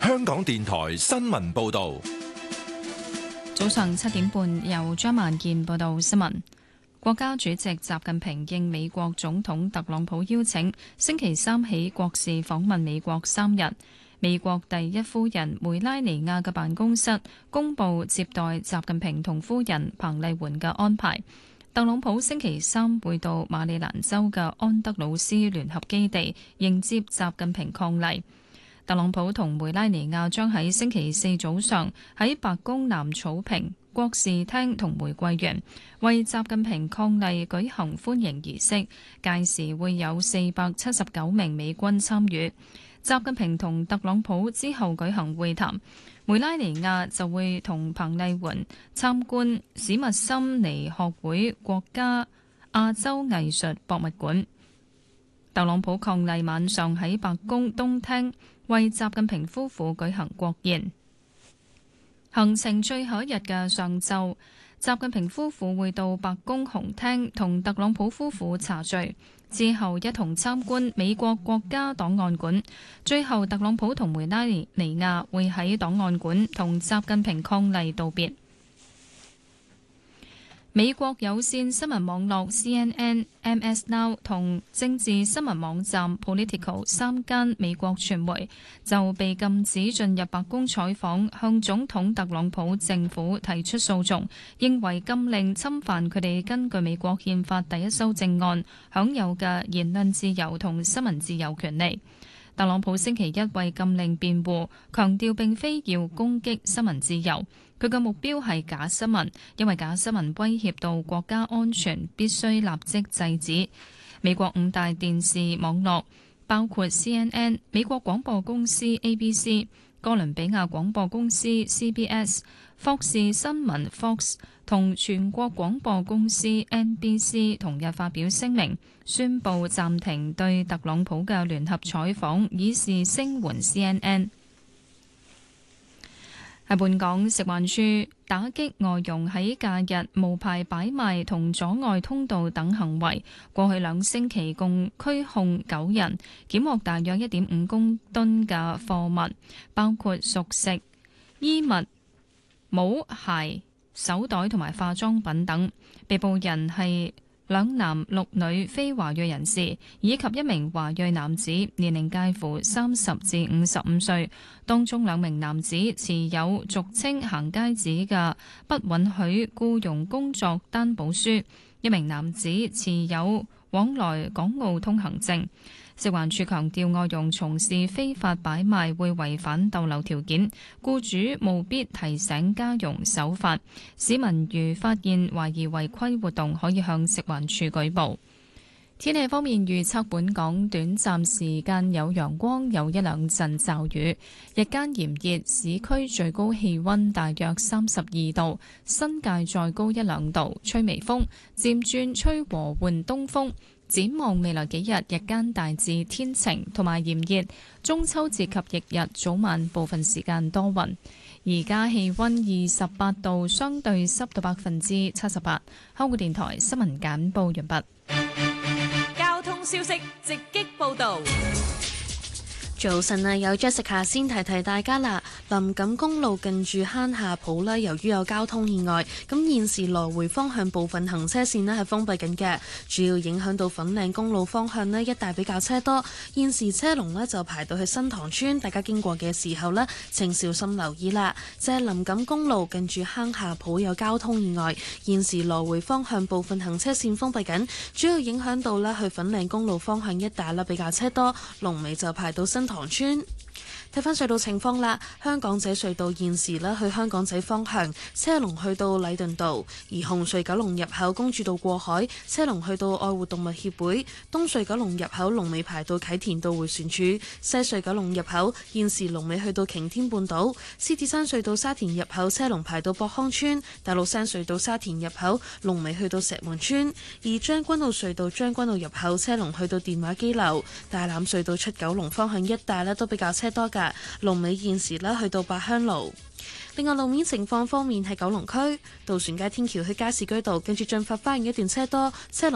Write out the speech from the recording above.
香港電台新聞報道。 早上7點半，由張萬健報道新聞。國家主席習近平應美國總統特朗普邀請，星期三起國事訪問美國3日。美國第一夫人梅拉尼亞嘅辦公室公布接待習近平同夫人彭麗媛嘅安排。特朗普星期三會到馬里蘭州嘅安德魯斯聯合基地迎接習近平伉儷。特朗普同梅拉尼亞將喺星期四早上喺白宮南草坪、國事廳同玫瑰園為習近平伉儷舉行歡迎儀式，屆時會有479名美軍參與。習近平同特朗普之後舉行會談，梅拉尼亞就會同彭麗媛參觀史密森尼學會國家亞洲藝術博物館。特朗普伉儷晚上喺白宮東廳為習近平夫婦舉行國宴。行程最後一日嘅上晝，習近平夫婦會到白宮紅廳同特朗普夫婦茶敘，之後一同參觀美國國家檔案館。最後，特朗普同梅拉尼亞會喺檔案館同習近平伉儷道別。美國有線新聞網絡 CNN、MS Now 同政治新聞網站 Politico 3間美國傳媒就被禁止進入白宮採訪，向總統特朗普政府提出訴訟，認為禁令侵犯佢哋根據美國憲法第一修正案享有嘅言論自由同新聞自由權利。特朗普星期一為禁令辯護，強調並非要攻擊新聞自由，佢嘅目標係假新聞，因為假新聞威脅到國家安全，必須立即制止。美國5大電視網絡包括 CNN、美國廣播公司 ABC、哥倫比亞廣播公司 CBS、霍士新聞 Fox 同全國廣播公司 NBC 同日發表聲明，宣布暫停對特朗普嘅聯合採訪，以示聲援 CNN。喺本港，食環署打擊外傭喺假日無牌擺賣同阻礙通道等行為，過去2星期共拘控9人，檢獲大約1.5公噸嘅貨物，包括熟食、衣物、帽、鞋、手袋同埋化妝品等。被捕人係2男6女非華裔人士，以及1名華裔男子，年齡介乎30至55歲。當中2名男子持有俗稱行街紙嘅不允許僱傭工作擔保書，1名男子持有往來港澳通行證。食環署強調，外傭從事非法擺賣會違反逗留條件，僱主務必提醒家傭守法。市民如發現懷疑違規活動，可以向食環署舉報。天氣方面預測，本港短暫時間有陽光，有1-2陣驟雨，日間炎熱，市區最高氣溫大約32度，新界再高1-2度，吹微風，漸轉吹和緩東風。展望未來幾日，日間大致天晴同埋炎熱，中秋節及翌日早晚部分時間多雲。而家氣溫28度，相對濕度78%。香港電台新聞簡報完畢。 交通消息直擊報道。 早晨啊，有 Jessica 先提提大家啦。林錦公路近住坑下埔啦，由於有交通意外，咁現時來回方向部分行車線咧係封閉緊嘅，主要影響到粉嶺公路方向咧一帶比較車多。現時車龍咧就排到去新塘村，大家經過嘅時候咧請小心留意啦。就係林錦公路近住坑下埔有交通意外，現時來回方向部分行車線封閉緊，主要影響到咧去粉嶺公路方向一帶啦比較車多，龍尾就排到新塘村。睇返隧道情況啦，香港仔隧道現時咧去香港仔方向車龍去到禮頓道，而紅隧九龍入口公主道過海車龍去到愛護動物協會，東隧九龍入口龍尾排到啟田道迴旋處，西隧九龍入口現時龍尾去到擎天半島，獅子山隧道沙田入口車龍排到博康村，大老山隧道沙田入口龍尾去到石門村，而將軍澳隧道將軍澳入口車龍去到電話機樓，大欖隧道出九龍方向一帶咧都比較車多㗎，龍尾現時咧去到八鄉路。另外路面情況方面，喺九龍區渡船街天橋去加士居道，跟住進發花園一段車多，車龍